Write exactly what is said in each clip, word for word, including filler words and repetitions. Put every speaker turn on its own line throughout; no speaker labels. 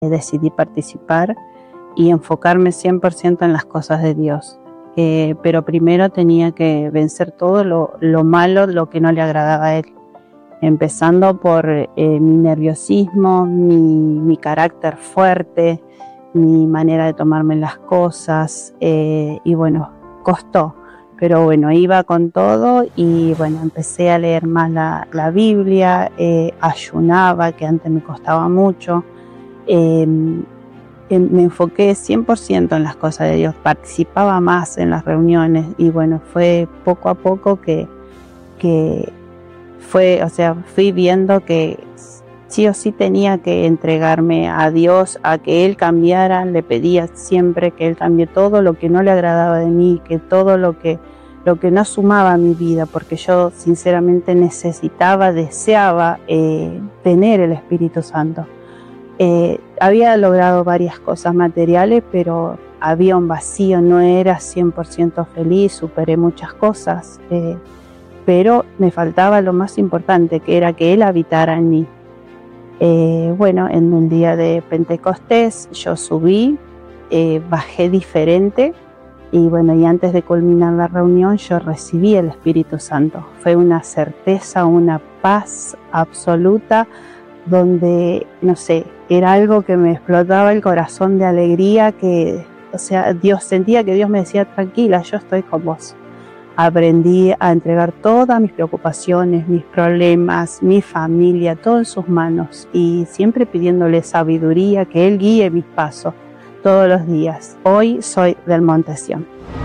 decidí participar y enfocarme cien por ciento en las cosas de Dios. Eh, pero primero tenía que vencer todo lo, lo malo, lo que no le agradaba a Él. Empezando por eh, mi nerviosismo, mi, mi carácter fuerte, mi manera de tomarme las cosas. Eh, y bueno, costó. Pero bueno, iba con todo y bueno, empecé a leer más la, la Biblia, eh, ayunaba, que antes me costaba mucho. Eh, me enfoqué cien por ciento en las cosas de Dios, participaba más en las reuniones y bueno, fue poco a poco que, que fue, o sea, fui viendo que sí o sí tenía que entregarme a Dios, a que Él cambiara. Le pedía siempre que Él cambie todo lo que no le agradaba de mí, que todo lo que, lo que no sumaba a mi vida, porque yo sinceramente necesitaba, deseaba eh, tener el Espíritu Santo. Eh, había logrado varias cosas materiales, pero había un vacío, no era cien por ciento feliz, superé muchas cosas, eh, pero me faltaba lo más importante, que era que Él habitara en mí. Eh, bueno, en el día de Pentecostés yo subí, eh, bajé diferente y bueno, y antes de culminar la reunión yo recibí el Espíritu Santo. Fue una certeza, una paz absoluta, donde, no sé, era algo que me explotaba el corazón de alegría, que, o sea, Dios, sentía que Dios me decía, tranquila, yo estoy con vos. Aprendí a entregar todas mis preocupaciones, mis problemas, mi familia, todo en sus manos y siempre pidiéndole sabiduría, que Él guíe mis pasos todos los días. Hoy soy del Monte Sión.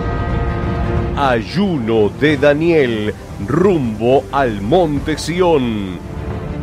Ayuno de Daniel, rumbo al Monte Sión.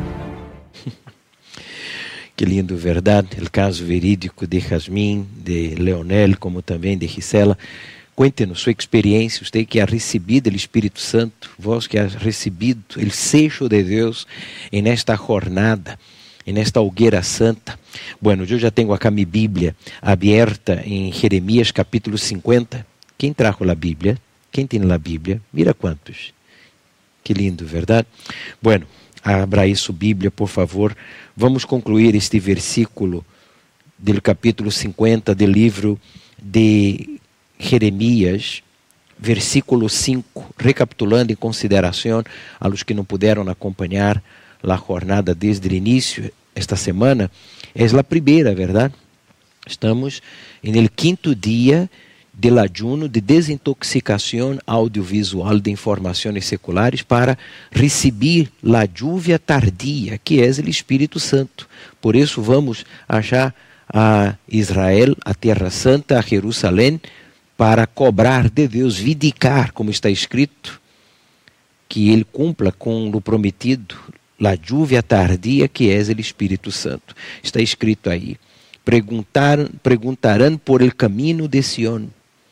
Que lindo, verdade? O caso verídico de Jasmine, de Leonel, como também de Gisela. Cuente-nos sua experiência, você que ha recebido o Espírito Santo, vós que ha recebido o sello de Deus em esta jornada, em esta hogueira santa. Bueno, eu já tenho acá minha Bíblia aberta em Jeremias capítulo cinquenta. Quem trajo a Bíblia? Quem tem a Bíblia? Mira quantos. Que lindo, verdade? Bueno, abra aí sua Bíblia, por favor. Vamos concluir este versículo do capítulo cinquenta do livro de Jeremias, versículo cinco, recapitulando em consideração a los que não puderam acompanhar a jornada desde o início esta semana, é a primeira, verdade? Estamos no quinto dia do ayuno de desintoxicação audiovisual de informações seculares para receber a lluvia tardia, que é o Espírito Santo. Por isso vamos achar a Israel, a Terra Santa, a Jerusalém, para cobrar de Deus, vindicar, como está escrito, que Ele cumpra com o prometido, a lluvia tardia, que é o Espírito Santo. Está escrito aí, Perguntar, perguntarão por el caminho de Sión,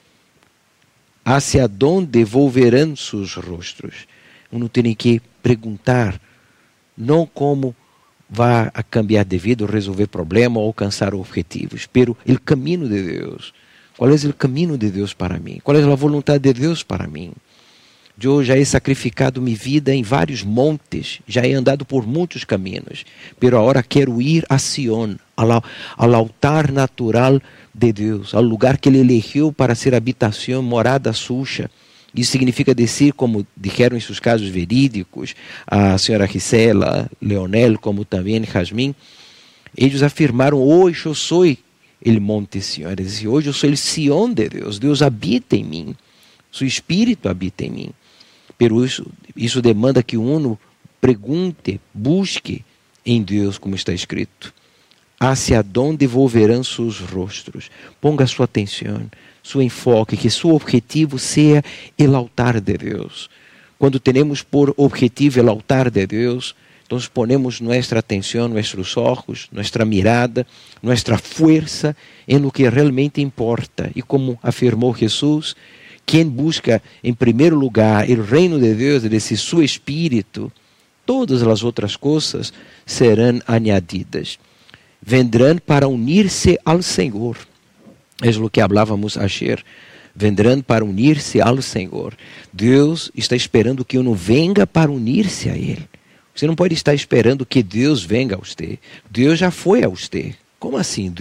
hacia donde volverão seus rostros. Uno tem que perguntar, não como vai a cambiar de vida, resolver problema ou alcançar objetivos, pero o caminho de Deus. Qual é o caminho de Deus para mim? Qual é a vontade de Deus para mim? Eu já he sacrificado minha vida em vários montes, já he andado por muitos caminhos, pero agora quero ir a Sión, ao, ao altar natural de Deus, ao lugar que Ele elegeu para ser habitação, morada suya. Isso significa dizer, como disseram em seus casos verídicos, a senhora Gisela, Leonel, como também Jasmine, eles afirmaram, hoje eu sou o Monte Sión, dizer, hoje eu sou o Sión de Deus, Deus habita em mim, seu Espírito habita em mim. Pero isso, isso demanda que uno pergunte, busque em Deus, como está escrito. Hacia donde volverão seus rostros. Ponga sua atenção, seu enfoque, que seu objetivo seja o altar de Deus. Quando temos por objetivo o altar de Deus, então ponemos nossa atenção, nossos olhos, nossa mirada, nossa força em lo que realmente importa. E como afirmou Jesus, quem busca em primeiro lugar o reino de Deus, desse seu Espírito, todas as outras coisas serão añadidas. Vendrão para unir-se ao Senhor. É o que falávamos ayer. Vendrão para unir-se ao Senhor. Deus está esperando que uno venga para unir-se a Ele. Você não pode estar esperando que Deus venga a você. Deus já foi a você. Como assim?